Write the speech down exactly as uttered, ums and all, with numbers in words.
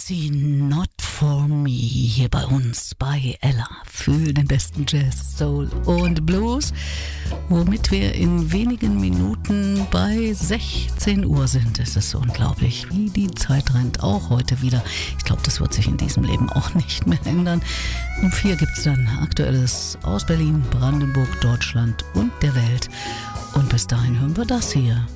sie Not For Me hier bei uns bei Ella für den besten Jazz, Soul und Blues, womit wir in wenigen Minuten bei sechzehn Uhr sind. Es ist unglaublich, wie die Zeit rennt, auch heute wieder. Ich glaube, das wird sich in diesem Leben auch nicht mehr ändern. Um vier gibt es dann Aktuelles aus Berlin, Brandenburg, Deutschland und der Welt. Und bis dahin hören wir das hier.